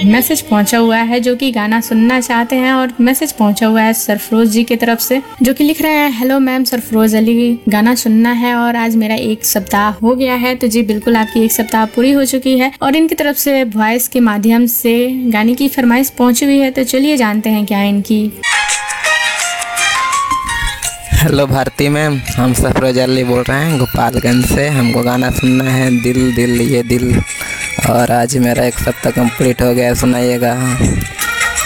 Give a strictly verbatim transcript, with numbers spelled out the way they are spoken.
Message पहुंचा हुआ है जो कि गाना सुनना चाहते हैं। और मैसेज पहुंचा हुआ है सरफरोज जी की तरफ से जो कि लिख रहे हैं, हेलो मैम सरफरोज अली, गाना सुनना है और आज मेरा एक सप्ताह हो गया है। तो जी बिल्कुल आपकी एक सप्ताह पूरी हो चुकी है और इनकी तरफ से वॉइस के माध्यम से गाने की फरमाइश पहुंची हुई है। तो चलिए जानते हैं क्या है इनकी। हेलो भारती मैम, हम सरफरोज अली बोल रहे हैं गोपालगंज से। हमको गाना सुनना है दिल दिल ये दिल, और आज मेरा एक सप्ताह कंप्लीट हो गया, सुनाइएगा।